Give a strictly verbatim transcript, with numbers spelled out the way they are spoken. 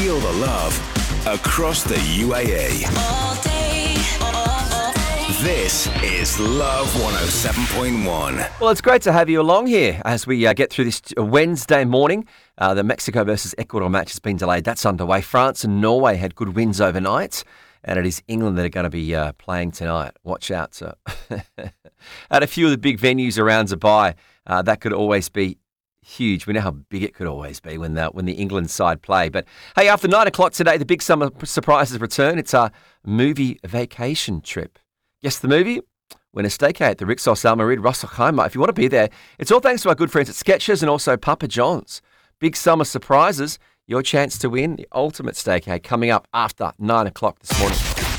Feel the love across the U A E. All day, all day. This is Love one oh seven point one. Well, it's great to have you along here as we uh, get through this Wednesday morning. Uh, the Mexico versus Ecuador match has been delayed. That's underway. France and Norway had good wins overnight, and it is England that are going to be uh, playing tonight. Watch out. So. At a few of the big venues around Dubai, uh, that could always be huge. We know how big it could always be when the, when the England side play. But hey, after nine o'clock today, the big summer surprises return. It's a movie vacation trip. Guess the movie? Win a staycay at the Rixos Al Marid Ras Al Khaimah. If you want to be there, it's all thanks to our good friends at Skechers and also Papa John's. Big summer surprises, your chance to win the ultimate staycay coming up after nine o'clock this morning.